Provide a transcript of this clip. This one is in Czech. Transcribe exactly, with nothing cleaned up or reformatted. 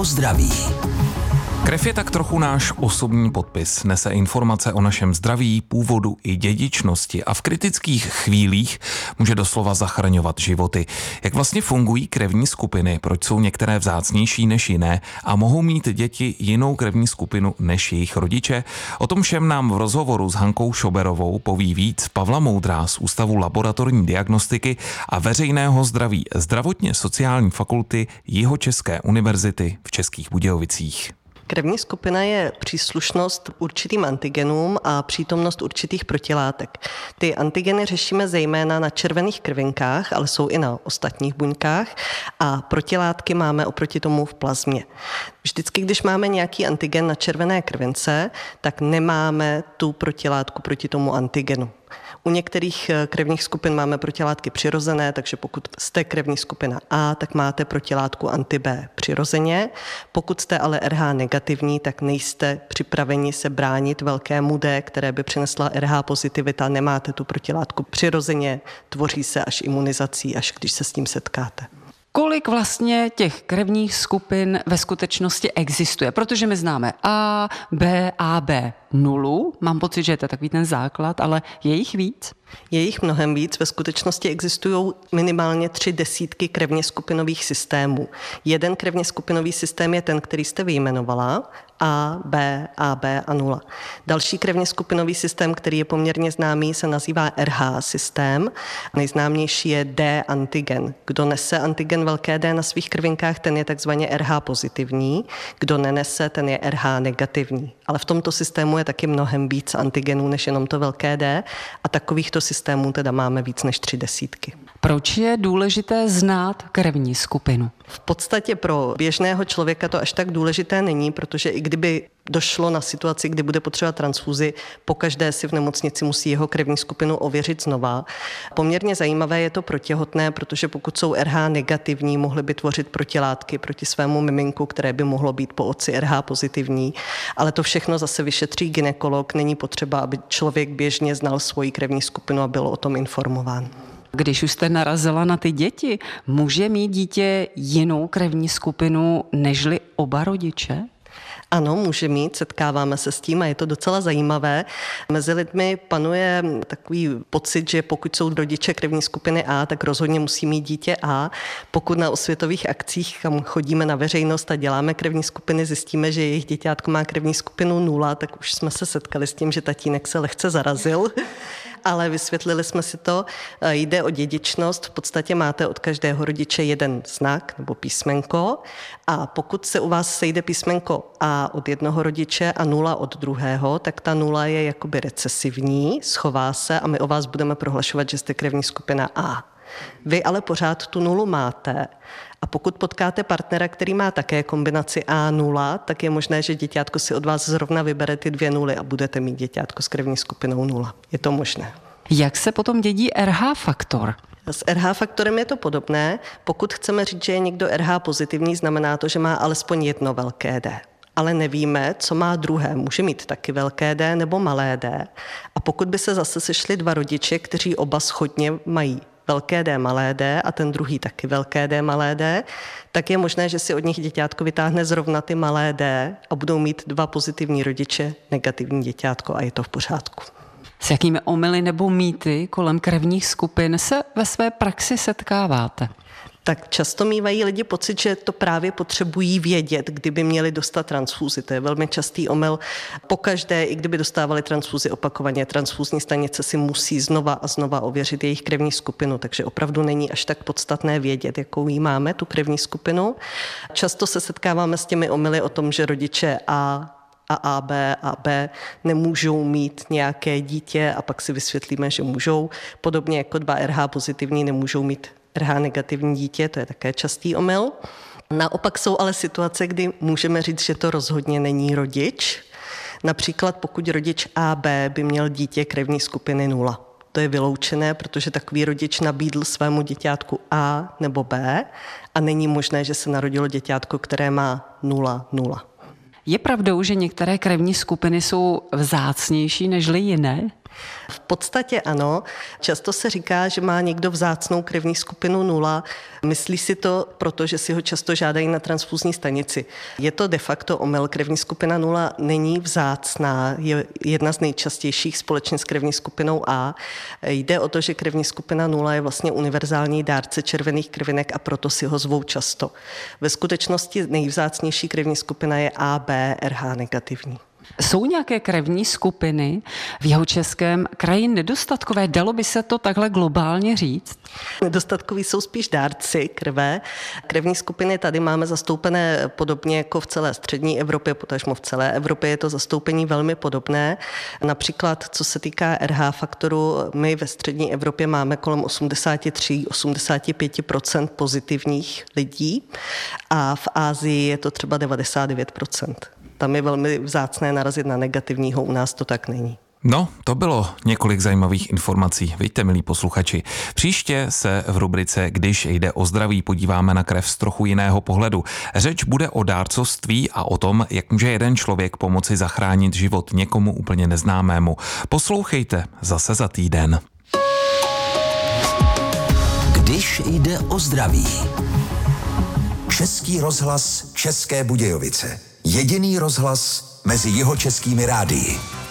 O zdraví. Krev je tak trochu náš osobní podpis. Nese informace o našem zdraví, původu i dědičnosti a v kritických chvílích může doslova zachraňovat životy. Jak vlastně fungují krevní skupiny, proč jsou některé vzácnější než jiné a mohou mít děti jinou krevní skupinu než jejich rodiče? O tom všem nám v rozhovoru s Hankou Šoberovou poví víc Pavla Moudrá z Ústavu laboratorní diagnostiky a veřejného zdraví Zdravotně sociální fakulty Jihočeské univerzity v Českých Budějovicích. Krevní skupina je příslušnost určitým antigenům a přítomnost určitých protilátek. Ty antigeny řešíme zejména na červených krvinkách, ale jsou i na ostatních buňkách a protilátky máme oproti tomu v plazmě. Vždycky, když máme nějaký antigen na červené krvince, tak nemáme tu protilátku proti tomu antigenu. U některých krevních skupin máme protilátky přirozené, takže pokud jste krevní skupina A, tak máte protilátku anti-B přirozeně. Pokud jste ale R H negativní, tak nejste připraveni se bránit velkému D, které by přinesla R H pozitivita. Nemáte tu protilátku přirozeně, tvoří se až imunizací, až když se s tím setkáte. Kolik vlastně těch krevních skupin ve skutečnosti existuje? Protože my známe A, B, A B nulu. Mám pocit, že je to takový ten základ, ale je jich víc? Je jich mnohem víc. Ve skutečnosti existují minimálně tři desítky krevně skupinových systémů. Jeden krevně skupinový systém je ten, který jste vyjmenovala, A, B, A B a nula. Další krevně skupinový systém, který je poměrně známý, se nazývá R H systém. Nejznámější je D antigen. Kdo nese antigen velké D na svých krvinkách, ten je takzvaně R H pozitivní. Kdo nenese, ten je R H negativní. Ale v tomto systému je taky mnohem víc antigenů než jenom to velké D a takovýchto systémů teda máme víc než tři desítky. Proč je důležité znát krevní skupinu? V podstatě pro běžného člověka to až tak důležité není, protože i kdyby došlo na situaci, kdy bude potřebovat transfuzi, pokaždé si v nemocnici musí jeho krevní skupinu ověřit znova. Poměrně zajímavé je to pro těhotné, protože pokud jsou R H negativní, mohly by tvořit protilátky proti svému miminku, které by mohlo být po otci R H pozitivní, ale to všechno zase vyšetří gynekolog, není potřeba, aby člověk běžně znal svoji krevní skupinu a byl o tom informován. Když už jste narazila na ty děti, může mít dítě jinou krevní skupinu nežli oba rodiče? Ano, může mít, setkáváme se s tím a je to docela zajímavé. Mezi lidmi panuje takový pocit, že pokud jsou rodiče krevní skupiny A, tak rozhodně musí mít dítě A. Pokud na osvětových akcích, kam chodíme na veřejnost a děláme krevní skupiny, zjistíme, že jejich děťátko má krevní skupinu nula, tak už jsme se setkali s tím, že tatínek se lehce zarazil. Ale vysvětlili jsme si to, jde o dědičnost, v podstatě máte od každého rodiče jeden znak nebo písmenko a pokud se u vás sejde písmenko A od jednoho rodiče a nula od druhého, tak ta nula je jakoby recesivní, schová se a my o vás budeme prohlašovat, že jste krevní skupina A. Vy ale pořád tu nulu máte a pokud potkáte partnera, který má také kombinaci A nula, tak je možné, že děťátko si od vás zrovna vybere ty dvě nuly a budete mít děťátko s krevní skupinou nula. Je to možné. Jak se potom dědí R H faktor? S R H faktorem je to podobné. Pokud chceme říct, že je někdo R H pozitivní, znamená to, že má alespoň jedno velké D. Ale nevíme, co má druhé. Může mít taky velké D nebo malé D. A pokud by se zase sešli dva rodiče, kteří oba shodně mají velké D, malé D a ten druhý taky velké D, malé D, tak je možné, že si od nich děťátko vytáhne zrovna ty malé D a budou mít dva pozitivní rodiče, negativní děťátko a je to v pořádku. S jakými omyly nebo mýty kolem krevních skupin se ve své praxi setkáváte? Tak často mívají lidi pocit, že to právě potřebují vědět, kdyby měli dostat transfúzi. To je velmi častý omyl. Pokaždé, i kdyby dostávali transfúzi opakovaně, transfúzní stanice si musí znova a znova ověřit jejich krevní skupinu, takže opravdu není až tak podstatné vědět, jakou jí máme, tu krevní skupinu. Často se setkáváme s těmi omyly o tom, že rodiče A a A B a B nemůžou mít nějaké dítě a pak si vysvětlíme, že můžou. Podobně jako dva R H pozitivní nemůžou mít R H negativní dítě, to je také častý omyl. Naopak jsou ale situace, kdy můžeme říct, že to rozhodně není rodič. Například pokud rodič A B by měl dítě krevní skupiny nula. To je vyloučené, protože takový rodič nabídl svému děťátku A nebo B a není možné, že se narodilo děťátko, které má nula nula. Je pravdou, že některé krevní skupiny jsou vzácnější nežli jiné? V podstatě ano. Často se říká, že má někdo vzácnou krevní skupinu nula. Myslí si to, protože si ho často žádají na transfuzní stanici. Je to de facto omyl. Krevní skupina nula není vzácná. Je jedna z nejčastějších společně s krevní skupinou A. Jde o to, že krevní skupina nula je vlastně univerzální dárce červených krvinek a proto si ho zvou často. Ve skutečnosti nejvzácnější krevní skupina je A B R H negativní. Jsou nějaké krevní skupiny v Jihočeském kraji nedostatkové? Dalo by se to takhle globálně říct? Nedostatkoví jsou spíš dárci krve. Krevní skupiny tady máme zastoupené podobně jako v celé střední Evropě, potažmo v celé Evropě je to zastoupení velmi podobné. Například, co se týká R H faktoru, my ve střední Evropě máme kolem osmdesát tři až osmdesát pět procent pozitivních lidí a v Asii je to třeba devadesát devět procent. Tam je velmi vzácné narazit na negativního, u nás to tak není. No, to bylo několik zajímavých informací. Víte, milí posluchači, příště se v rubrice Když jde o zdraví podíváme na krev z trochu jiného pohledu. Řeč bude o dárcovství a o tom, jak může jeden člověk pomoci zachránit život někomu úplně neznámému. Poslouchejte zase za týden. Když jde o zdraví. Český rozhlas České Budějovice. Jediný rozhlas mezi jihočeskými rádii.